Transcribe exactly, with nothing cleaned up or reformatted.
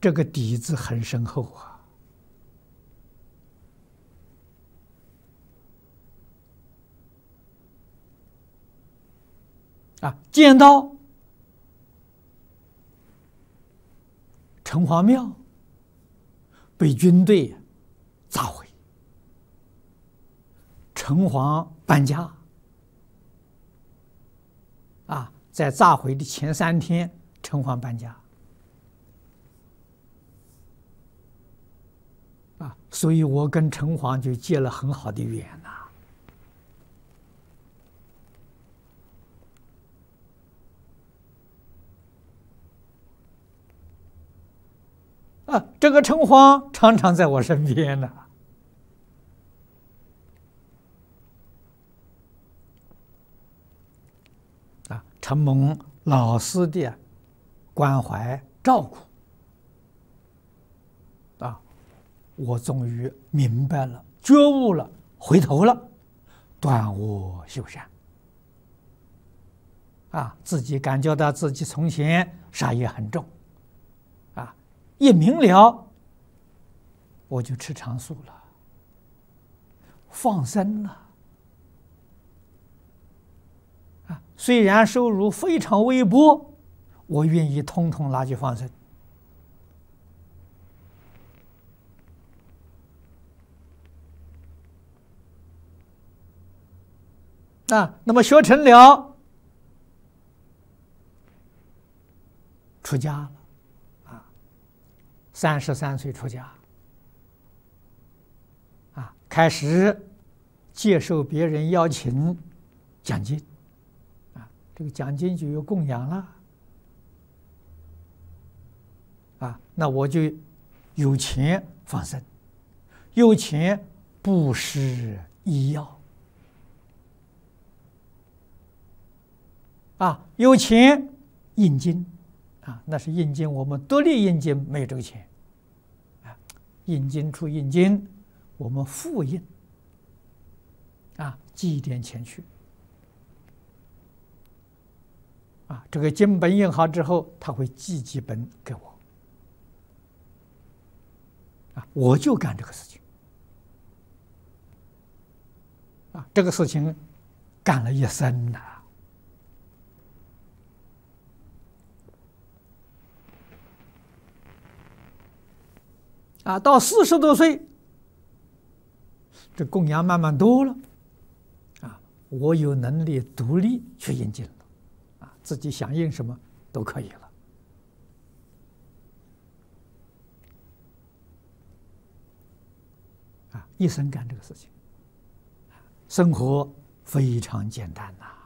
这个底子很深厚啊！啊，见到城隍庙被军队炸毁，城隍搬家。啊，在炸毁的前三天，城隍搬家。啊，所以我跟城隍就结了很好的缘呐。啊，这个城隍常常在我身边呢。啊，承蒙老师的关怀照顾，啊，我终于明白了，觉悟了，回头了，断恶修善。啊，自己感觉到自己从前杀业很重。一明了，我就吃长素了，放生了。啊，虽然收入非常微薄，我愿意通通拿去放生。啊，那么学成了，出家了。三十三岁出家，啊，开始接受别人邀请讲经，啊，这个讲经就有供养了，啊，那我就有钱放生，有钱布施医药，啊，有钱印经，啊，那是印经，我们独立印经没有这个钱。印经出印经，我们复印，啊，寄一点钱去，啊，这个经本印好之后，他会寄几本给我，啊，我就干这个事情，啊，这个事情干了一生呐。啊，到四十多岁，这供养慢慢多了，啊，我有能力独立去印经了，啊，自己想印什么都可以了，啊，一生干这个事情，生活非常简单呐。